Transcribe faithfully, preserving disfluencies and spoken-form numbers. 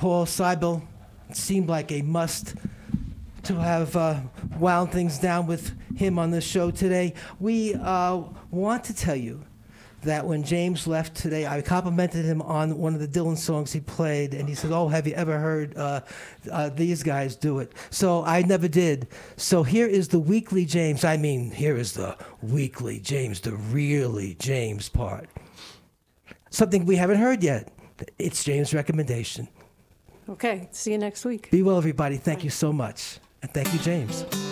Paul Seibel. It seemed like a must to have uh, wound things down with him on the show today. We uh, want to tell you that when James left today, I complimented him on one of the Dylan songs he played, and he said, oh, have you ever heard uh, uh, these guys do it? So I never did. So here is the weekly James. I mean, here is the weekly James, the really James part. Something we haven't heard yet. It's James' recommendation. Okay, see you next week. Be well, everybody. Thank you so much. And thank you, James.